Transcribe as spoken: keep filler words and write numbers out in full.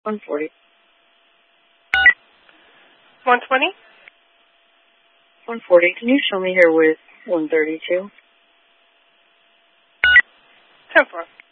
one forty. one twenty? one forty. Can you show me here with one thirty-two? ten four.